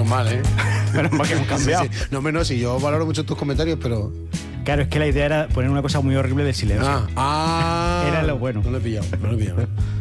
mal, ¿eh? Menos mal que hemos cambiado. Sí. No, menos, si yo valoro mucho tus comentarios, pero... Claro, es que la idea era poner una cosa muy horrible del silencio. Ah, Era lo bueno. No lo he pillado.